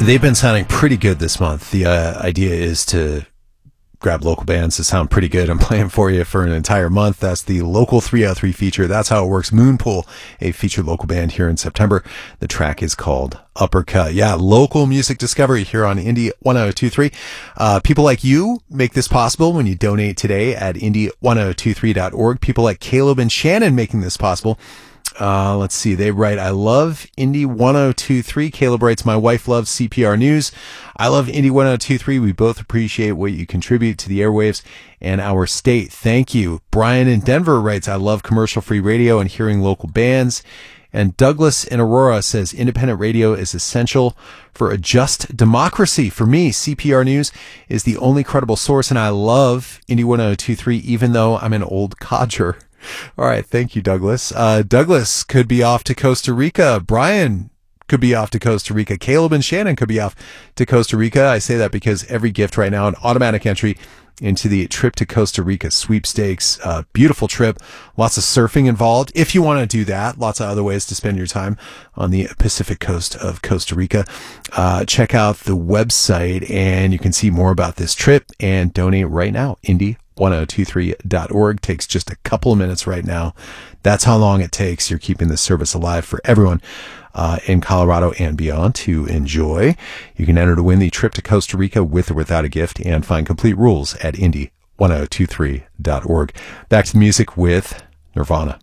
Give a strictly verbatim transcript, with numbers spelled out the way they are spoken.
They've been sounding pretty good this month. The uh, idea is to grab local bands to sound pretty good and play them for you for an entire month. That's the Local three oh three feature. That's how it works. Moonpool, a featured local band here in September. The track is called Uppercut. Yeah, local music discovery here on Indie one oh two three. Uh, people like you make this possible when you donate today at indie one oh two three dot org. People like Caleb and Shannon making this possible. Uh, let's see. They write, I love Indie one oh two three. Caleb writes, my wife loves C P R News. I love Indie one oh two three. We both appreciate what you contribute to the airwaves and our state. Thank you. Brian in Denver writes, I love commercial-free radio and hearing local bands. And Douglas in Aurora says, independent radio is essential for a just democracy. For me, C P R News is the only credible source, and I love Indie one oh two three, even though I'm an old codger. All right. Thank you, Douglas. Uh, Douglas could be off to Costa Rica. Brian could be off to Costa Rica. Caleb and Shannon could be off to Costa Rica. I say that because every gift right now, an automatic entry into the Trip to Costa Rica sweepstakes. Uh, beautiful trip. Lots of surfing involved. If you want to do that, lots of other ways to spend your time on the Pacific coast of Costa Rica. Uh, check out the website and you can see more about this trip and donate right now. Indie one oh two three dot org takes just a couple of minutes right now. That's how long it takes. You're keeping this service alive for everyone uh, in Colorado and beyond to enjoy. You can enter to win the trip to Costa Rica with or without a gift and find complete rules at indie one oh two three dot org. Back to the music with Nirvana.